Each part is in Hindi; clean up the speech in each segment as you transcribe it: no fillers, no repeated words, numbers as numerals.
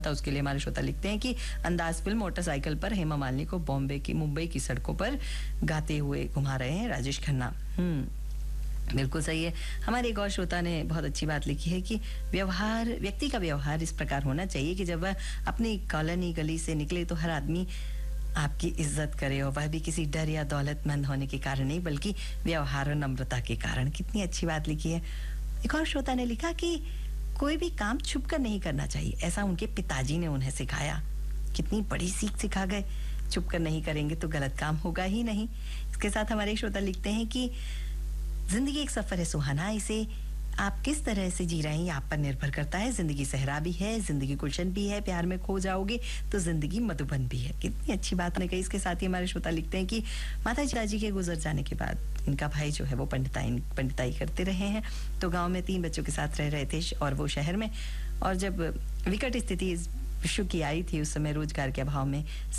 उसके लिए हमारे श्रोता लिखते हैं कि अंदाज फिल्म मोटरसाइकिल पर हेमा मालिनी को मुंबई की सड़कों पर गाते हुए घुमा रहे हैं राजेश खन्ना। बिल्कुल सही है। हमारे एक और श्रोता ने बहुत अच्छी बात लिखी है कि व्यक्ति का व्यवहार इस प्रकार होना चाहिए कि जब वह अपनी कॉलोनी गली से निकले तो हर आदमी आपकी इज्जत करे, और वह भी किसी डर या दौलतमंद होने के कारण नहीं बल्कि व्यवहार और नम्रता के कारण। कितनी अच्छी बात लिखी है। एक और श्रोता ने लिखा कि कोई भी काम छुपकर नहीं करना चाहिए, ऐसा उनके पिताजी ने उन्हें सिखाया। कितनी बड़ी सीख सिखा गए। छुपकर नहीं करेंगे तो गलत काम होगा ही नहीं। इसके साथ हमारे श्रोता लिखते हैं कि जिंदगी एक सफर है सुहाना, इसे आप किस तरह से जी रहे हैं ये आप पर निर्भर करता है। जिंदगी सहरा भी है, जिंदगी गुलशन भी है, प्यार में खो जाओगे तो जिंदगी मधुबन भी है। कितनी अच्छी बात ने कही। इसके साथ ही हमारे श्रोता लिखते हैं कि माता जी के गुजर जाने के बाद इनका भाई जो है वो पंडिताई करते रहे हैं, तो गांव में 3 बच्चों के साथ रह रहे थे और वो शहर में। और जब विकट स्थिति विश्व की आई थी उस समय रोजगार के अभाव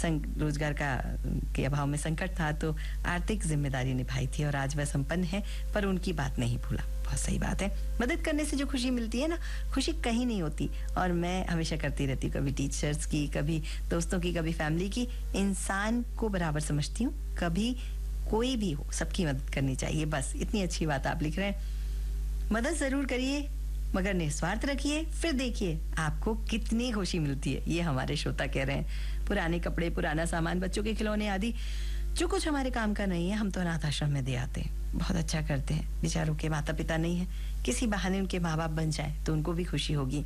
में संकट था, तो आर्थिक जिम्मेदारी निभाई थी और आज वह संपन्न है, पर उनकी बात नहीं भूला। बहुत सही बात है। मदद करने से जो खुशी मिलती है ना, खुशी कहीं नहीं होती। और मैं हमेशा करती रहती हूँ, कभी टीचर्स की, कभी दोस्तों की, कभी फैमिली की। इंसान को बराबर समझती हूँ, कभी कोई भी हो सबकी मदद करनी चाहिए। बस इतनी अच्छी बात आप लिख रहे हैं। मदद जरूर करिए मगर निस्वार्थ रखिए, फिर देखिए आपको कितनी खुशी मिलती है। ये हमारे श्रोता कह रहे हैं। पुराने कपड़े, पुराना सामान, बच्चों के खिलौने आदि जो कुछ हमारे काम का नहीं है, हम तो अनाथ आश्रम में दे आते हैं। बहुत अच्छा करते हैं। बेचारों के माता पिता नहीं है, किसी बहाने उनके माँ बाप बन जाए तो उनको भी खुशी होगी।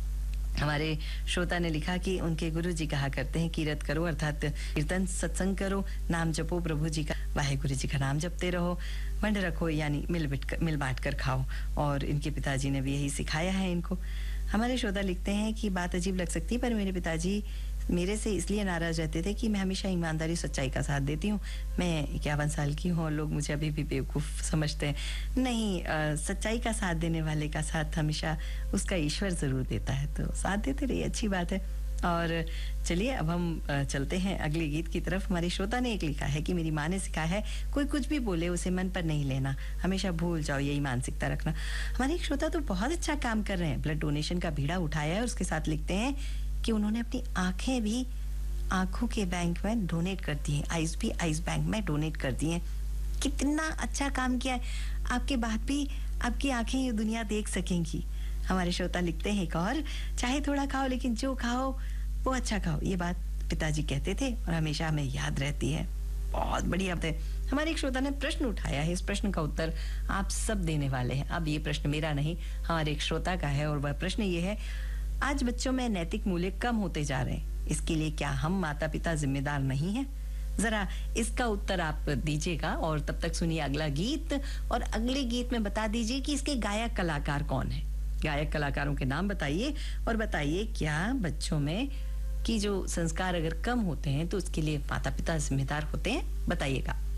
हमारे श्रोता ने लिखा कि उनके गुरु जी कहा करते हैं, कीरत करो अर्थात कीर्तन सत्संग करो, नाम जपो प्रभु जी का, वाहेगुरु जी का नाम जपते रहो, वंड रखो यानी मिल बांट कर खाओ। और इनके पिताजी ने भी यही सिखाया है इनको। हमारे श्रोता लिखते हैं कि बात अजीब लग सकती है पर मेरे पिताजी मेरे से इसलिए नाराज रहते थे कि मैं हमेशा ईमानदारी सच्चाई का साथ देती हूँ। मैं 51 साल की हूँ और लोग मुझे अभी भी बेवकूफ़ समझते हैं। नहीं, सच्चाई का साथ देने वाले का साथ हमेशा उसका ईश्वर ज़रूर देता है, तो साथ देते रहिए, अच्छी बात है। और चलिए अब हम चलते हैं अगले गीत की तरफ। हमारी श्रोता ने एक लिखा है कि मेरी माँ ने सिखाया है कोई कुछ भी बोले उसे मन पर नहीं लेना, हमेशा भूल जाओ, यही मानसिकता रखना। हमारे एक श्रोता तो बहुत अच्छा काम कर रहे हैं, ब्लड डोनेशन का बीड़ा उठाया है और उसके साथ लिखते हैं कि उन्होंने अपनी आंखें भी आंखों के बैंक में डोनेट कर दी हैं, आइज भी आइज बैंक में डोनेट कर दी हैं। कितना अच्छा काम किया है। आपके बाद भी आपकी आंखें ये दुनिया देख सकेंगी। हमारे श्रोता लिखते हैं एक और, चाहे थोड़ा खाओ लेकिन जो खाओ वो अच्छा खाओ, ये बात पिताजी कहते थे और हमेशा हमें याद रहती है। बहुत बढ़िया बात है। हमारे एक श्रोता ने प्रश्न उठाया है, इस प्रश्न का उत्तर आप सब देने वाले हैं। अब ये प्रश्न मेरा नहीं, हमारे एक श्रोता का है और वह प्रश्न ये है, आज बच्चों में नैतिक मूल्य कम होते जा रहे हैं, इसके लिए क्या हम माता पिता जिम्मेदार नहीं हैं? जरा इसका उत्तर आप दीजिएगा और तब तक सुनिए अगला गीत। और अगले गीत में बता दीजिए कि इसके गायक कलाकार कौन है। गायक कलाकारों के नाम बताइए और बताइए क्या बच्चों में कि जो संस्कार अगर कम होते हैं तो उसके लिए माता पिता जिम्मेदार होते हैं, बताइएगा।